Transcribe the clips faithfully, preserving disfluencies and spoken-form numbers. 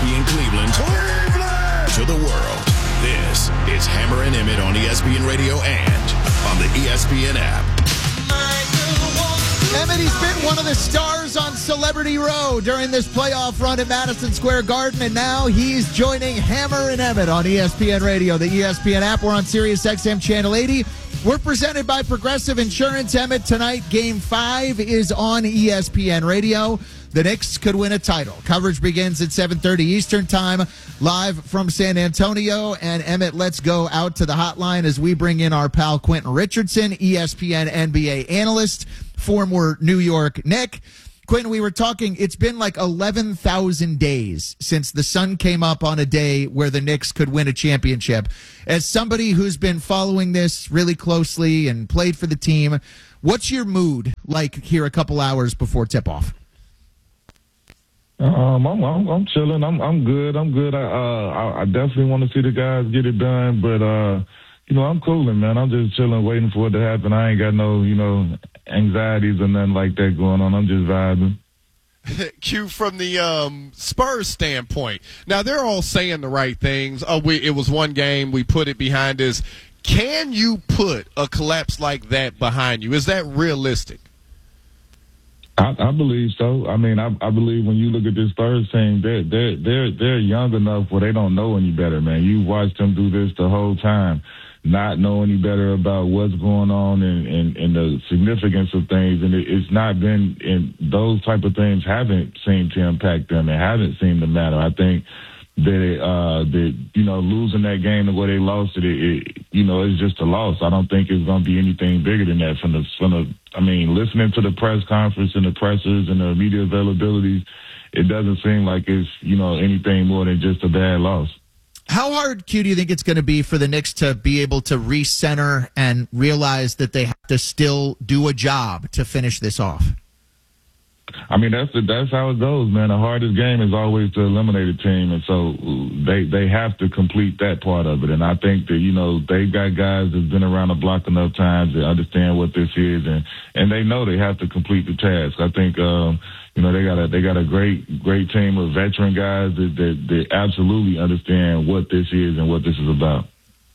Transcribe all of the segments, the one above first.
in Cleveland, Cleveland to the world. This is Hammer and Emmett on E S P N Radio and on the E S P N app. Emmett, he's been one of the stars on Celebrity Row during this playoff run at Madison Square Garden, and now he's joining Hammer and Emmett on E S P N Radio, the E S P N app. We're on Sirius X M Channel eighty. We're presented by Progressive Insurance. Emmett, tonight, Game five is on E S P N Radio. The Knicks could win a title. Coverage begins at seven thirty Eastern Time, live from San Antonio. And, Emmett, let's go out to the hotline as we bring in our pal Quentin Richardson, E S P N N B A analyst, former New York Knick. Quentin, we were talking, it's been like eleven thousand days since the sun came up on a day where the Knicks could win a championship. As somebody who's been following this really closely and played for the team, what's your mood like here a couple hours before tip-off? Um, I'm, I'm, I'm chilling. I'm, I'm good. I'm good. I, uh, I, I definitely want to see the guys get it done, but, uh, you know, I'm cooling, man. I'm just chilling, waiting for it to happen. I ain't got no, you know, anxieties or nothing like that going on. I'm just vibing. Q, from the um, Spurs standpoint, now they're all saying the right things. Oh, we, it was one game. We put it behind us. Can you put a collapse like that behind you? Is that realistic? I, I believe so. I mean, I, I believe when you look at this Spurs team, they're they're they're they're young enough where they don't know any better, man. You watched them do this the whole time, not know any better about what's going on and, and, and the significance of things. And it, it's not been, and those type of things haven't seemed to impact them and haven't seemed to matter. I think that, uh, that, you know, losing that game the way they lost it, it, it, you know, it's just a loss. I don't think it's going to be anything bigger than that from the, from the, I mean, listening to the press conference and the pressers and the media availabilities, it doesn't seem like it's, you know, anything more than just a bad loss. How hard, Q, do you think it's going to be for the Knicks to be able to recenter and realize that they have to still do a job to finish this off? I mean, that's the, that's how it goes, man. The hardest game is always to eliminate a team, and so they they have to complete that part of it. And I think that, you know, they've got guys that's been around the block enough times to understand what this is, and, and they know they have to complete the task. I think, um, you know, they got a they got a great great team of veteran guys that, that that absolutely understand what this is and what this is about.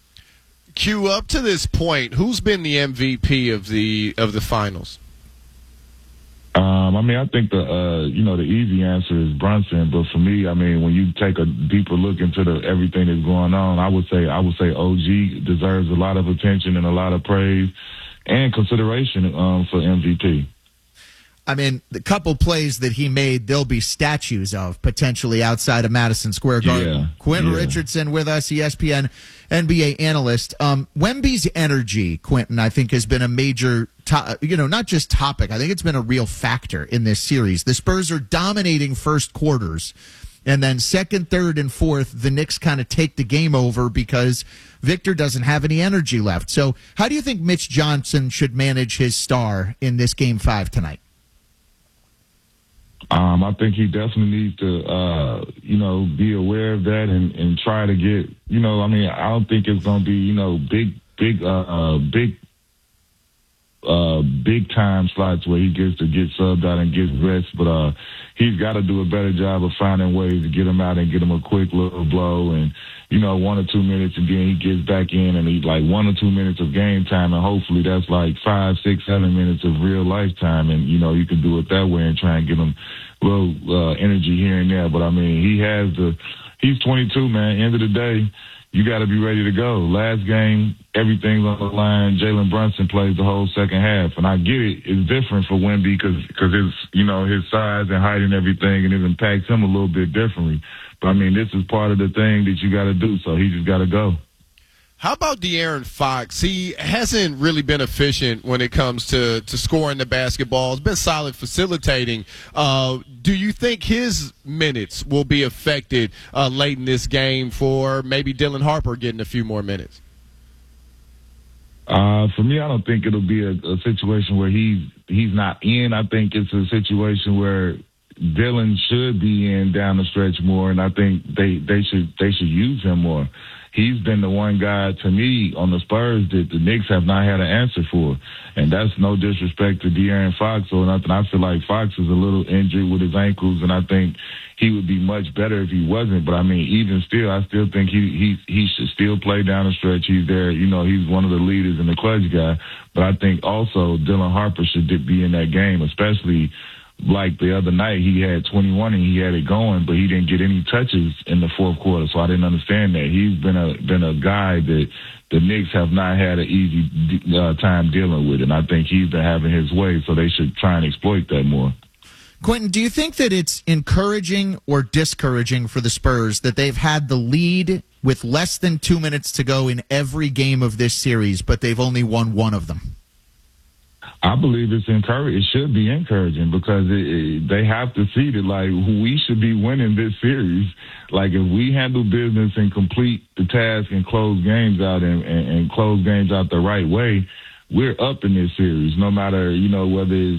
Q, up to this point, who's been the M V P of the of the finals? Um, I mean, I think the uh, you know the easy answer is Brunson, but for me, I mean, when you take a deeper look into the everything that's going on, I would say I would say O G deserves a lot of attention and a lot of praise and consideration um, for M V P. I mean, the couple plays that he made, there'll be statues of potentially outside of Madison Square Garden. Yeah, Quentin yeah. Richardson with us, E S P N N B A analyst. Um, Wemby's energy, Quentin, I think has been a major, to- you know, not just topic. I think it's been a real factor in this series. The Spurs are dominating first quarters, and then second, third, and fourth, the Knicks kind of take the game over because Victor doesn't have any energy left. So how do you think Mitch Johnson should manage his star in this game five tonight? Um, I think he definitely needs to, uh, you know, be aware of that and, and try to get, you know, I mean, I don't think it's going to be, you know, big, big, uh, uh, big, uh, big time slots where he gets to get subbed out and gets rest, but uh, he's got to do a better job of finding ways to get him out and get him a quick little blow and, you know, one or two minutes, and then he gets back in and he's like one or two minutes of game time, and hopefully that's like five, six, seven minutes of real lifetime, and, you know, you can do it that way and try and get him a little uh, energy here and there. But, I mean, he has the – he's twenty-two, man. End of the day, you got to be ready to go. Last game, everything's on the line. Jalen Brunson plays the whole second half, and I get it. It's different for Wemby because because his, you know, his size and height and everything, and it impacts him a little bit differently. But, I mean, this is part of the thing that you got to do, so he just got to go. How about De'Aaron Fox? He hasn't really been efficient when it comes to, to scoring the basketball. He's been solid facilitating. Uh, do you think his minutes will be affected uh, late in this game for maybe Dylan Harper getting a few more minutes? Uh, for me, I don't think it'll be a, a situation where he's, he's not in. I think it's a situation where Dillon should be in down the stretch more, and I think they, they should they should use him more. He's been the one guy, to me, on the Spurs that the Knicks have not had an answer for. And that's no disrespect to De'Aaron Fox or nothing. I feel like Fox is a little injured with his ankles, and I think he would be much better if he wasn't. But, I mean, even still, I still think he he he should still play down the stretch. He's there. You know, he's one of the leaders and the clutch guy. But I think also Dylan Harper should be in that game, especially – like the other night, he had twenty-one and he had it going, but he didn't get any touches in the fourth quarter. So I didn't understand that. He's been a been a guy that the Knicks have not had an easy uh, time dealing with, and I think he's been having his way. So they should try and exploit that more. Quentin, do you think that it's encouraging or discouraging for the Spurs that they've had the lead with less than two minutes to go in every game of this series, but they've only won one of them? I believe it's encouraging. It should be encouraging because it, it, they have to see that, like, we should be winning this series. Like, if we handle business and complete the task and close games out and, and, and close games out the right way, we're up in this series, no matter, you know, whether it's